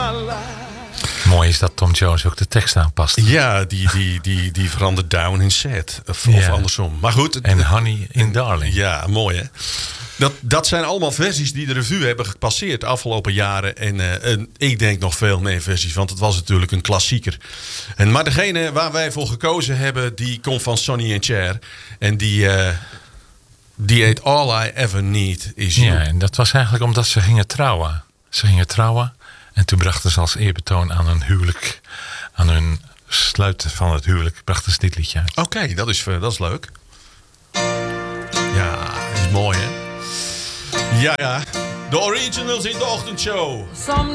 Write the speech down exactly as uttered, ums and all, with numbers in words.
my life. Mooi is dat Tom Jones ook de tekst aanpast. Ja, die, die, die, die verandert down in sad. Of, of Ja. andersom. Maar goed. En Honey in Darling. Ja, mooi hè. Dat, dat zijn allemaal versies die de revue hebben gepasseerd de afgelopen jaren. En, uh, en ik denk nog veel meer versies, want het was natuurlijk een klassieker. En, maar degene waar wij voor gekozen hebben, die komt van Sonny and Cher. En die, uh, die heet All I Ever Need Is You. Ja, en dat was eigenlijk omdat ze gingen trouwen. Ze gingen trouwen en toen brachten ze als eerbetoon aan hun huwelijk, aan hun sluiten van het huwelijk, brachten ze dit liedje uit. Oké, okay, dat, is, dat is leuk. Ja, dat is mooi hè. Ja, ja. De originals in de ochtendshow. Some